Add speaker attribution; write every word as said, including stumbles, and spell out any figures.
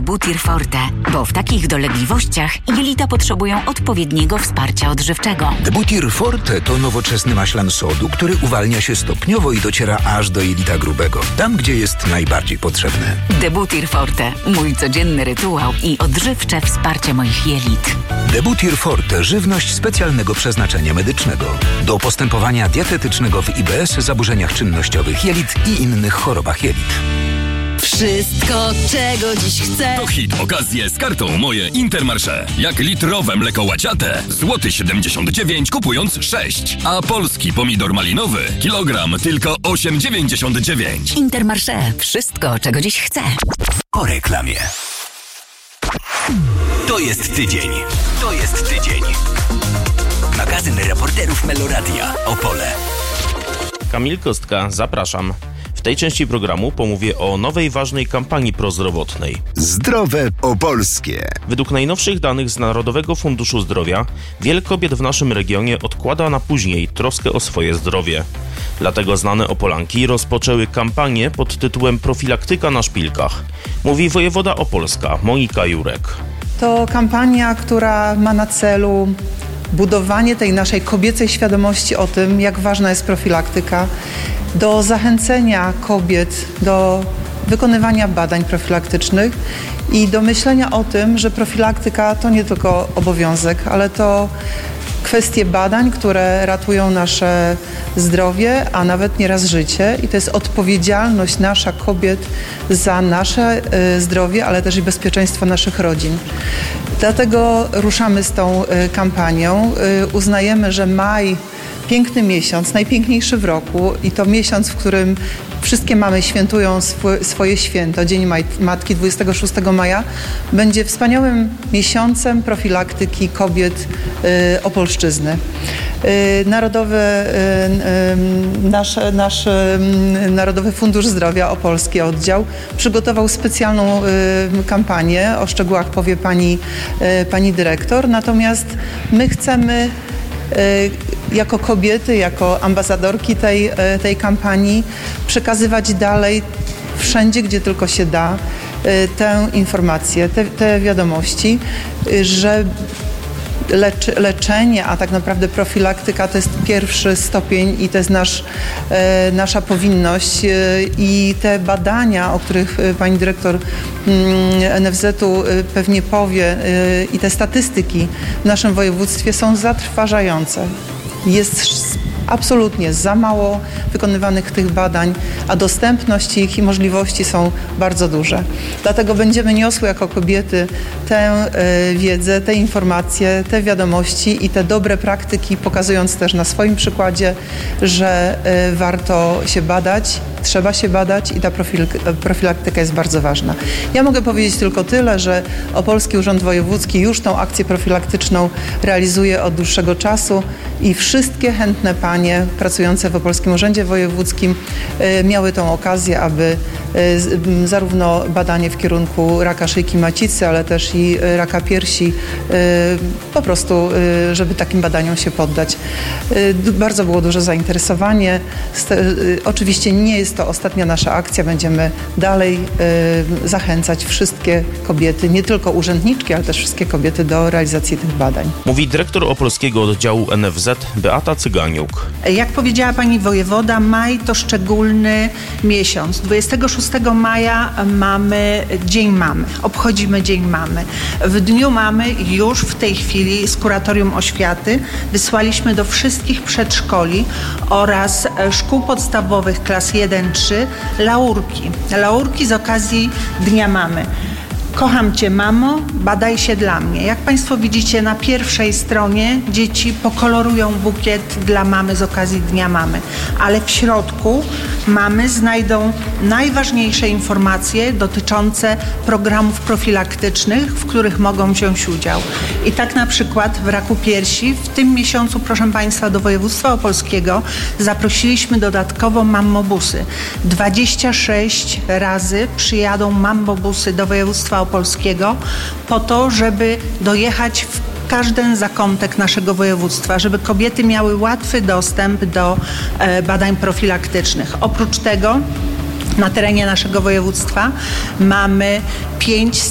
Speaker 1: Debutir Forte, bo w takich dolegliwościach jelita potrzebują odpowiedniego wsparcia odżywczego.
Speaker 2: Debutir Forte to nowoczesny maślan sodu, który uwalnia się stopniowo i dociera aż do jelita grubego, tam gdzie jest najbardziej potrzebny.
Speaker 1: Debutir Forte, mój codzienny rytuał i odżywcze wsparcie moich jelit.
Speaker 2: Debutir Forte, żywność specjalnego przeznaczenia medycznego. Do postępowania dietetycznego w I B S, zaburzeniach czynnościowych jelit i innych chorobach jelit.
Speaker 3: Wszystko, czego dziś chcę.
Speaker 4: To hit okazje z kartą Moje Intermarché. Jak litrowe mleko łaciate, złoty siedemdziesiąt dziewięć kupując sześć. A polski pomidor malinowy, kilogram tylko osiem dziewięćdziesiąt dziewięć.
Speaker 1: Intermarché. Wszystko, czego dziś chcę.
Speaker 5: Po reklamie. To jest tydzień. To jest tydzień. Magazyn reporterów Meloradia. Opole.
Speaker 6: Kamil Kostka, zapraszam. W tej części programu pomówię o nowej, ważnej kampanii prozdrowotnej.
Speaker 7: Zdrowe Opolskie.
Speaker 6: Według najnowszych danych z Narodowego Funduszu Zdrowia wiele kobiet w naszym regionie odkłada na później troskę o swoje zdrowie. Dlatego znane Opolanki rozpoczęły kampanię pod tytułem Profilaktyka na szpilkach. Mówi wojewoda opolska Monika Jurek.
Speaker 8: To kampania, która ma na celu budowanie tej naszej kobiecej świadomości o tym, jak ważna jest profilaktyka, do zachęcenia kobiet do wykonywania badań profilaktycznych i do myślenia o tym, że profilaktyka to nie tylko obowiązek, ale to kwestie badań, które ratują nasze zdrowie, a nawet nieraz życie. I to jest odpowiedzialność nasza kobiet za nasze y, zdrowie, ale też i bezpieczeństwo naszych rodzin. Dlatego ruszamy z tą y, kampanią. Y, uznajemy, że maj, piękny miesiąc, najpiękniejszy w roku i to miesiąc, w którym wszystkie mamy świętują sw- swoje święto, Dzień Maj- Matki dwudziestego szóstego maja, będzie wspaniałym miesiącem profilaktyki kobiet y, Opolszczyzny. Y, Narodowy, y, y, nasz, nasz y, Narodowy Fundusz Zdrowia Opolski Oddział przygotował specjalną y, kampanię, o szczegółach powie pani, y, pani dyrektor, natomiast my chcemy y, jako kobiety, jako ambasadorki tej, tej kampanii przekazywać dalej wszędzie, gdzie tylko się da tę informację, te, te wiadomości, że lecz, leczenie, a tak naprawdę profilaktyka to jest pierwszy stopień i to jest nasz, nasza powinność i te badania, o których pani dyrektor N F Z-u pewnie powie i te statystyki w naszym województwie są zatrważające. Jest absolutnie za mało wykonywanych tych badań, a dostępność ich i możliwości są bardzo duże. Dlatego będziemy niosły jako kobiety tę y, wiedzę, te informacje, te wiadomości i te dobre praktyki, pokazując też na swoim przykładzie, że y, warto się badać, trzeba się badać i ta profil, profilaktyka jest bardzo ważna. Ja mogę powiedzieć tylko tyle, że Opolski Urząd Wojewódzki już tą akcję profilaktyczną realizuje od dłuższego czasu i wszystkie chętne panie pracujące w Opolskim Urzędzie Wojewódzkim y, miały tą okazję, aby y, zarówno badanie w kierunku raka szyjki macicy, ale też i raka piersi, y, po prostu, y, żeby takim badaniom się poddać. Y, bardzo było duże zainteresowanie. St- y, oczywiście nie jest to ostatnia nasza akcja. Będziemy dalej y, zachęcać wszystkie kobiety, nie tylko urzędniczki, ale też wszystkie kobiety do realizacji tych badań.
Speaker 6: Mówi dyrektor Opolskiego Oddziału N F Z Beata Cyganiuk.
Speaker 9: Jak powiedziała pani wojewoda, maj to szczególny miesiąc. dwudziestego szóstego maja mamy Dzień Mamy. Obchodzimy Dzień Mamy. W Dniu Mamy już w tej chwili z Kuratorium Oświaty wysłaliśmy do wszystkich przedszkoli oraz szkół podstawowych klas jeden trzy laurki. Laurki z okazji Dnia Mamy. Kocham Cię, mamo, badaj się dla mnie. Jak Państwo widzicie, na pierwszej stronie dzieci pokolorują bukiet dla mamy z okazji Dnia Mamy, ale w środku mamy znajdą najważniejsze informacje dotyczące programów profilaktycznych, w których mogą wziąć udział. I tak na przykład w raku piersi w tym miesiącu, proszę Państwa, do województwa opolskiego zaprosiliśmy dodatkowo mammobusy. dwadzieścia sześć razy przyjadą mammobusy do województwa opolskiego po to, żeby dojechać w każdy zakątek naszego województwa, żeby kobiety miały łatwy dostęp do e, badań profilaktycznych. Oprócz tego na terenie naszego województwa mamy pięć